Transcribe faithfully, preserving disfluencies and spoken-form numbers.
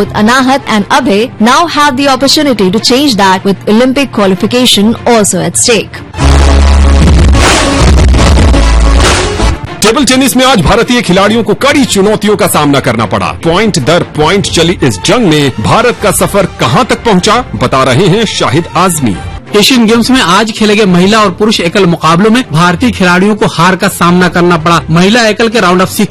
both Anahat and Abhay now have the opportunity to change that with Olympic qualification also at stake. Table tennis में आज भारतीय खिलाड़ियों को कड़ी चुनौतियों का सामना करना पड़ा। पॉइंट दर पॉइंट चली इस जंग में भारत का सफर कहां तक पहुंचा, बता रहे हैं शाहिद आजमी। एशियन गेम्स में आज खेले गए महिला और पुरुष एकल मुकाबलों में भारतीय खिलाड़ियों को हार का सामना करना पड़ा। महिला एकल के राउंड ऑफ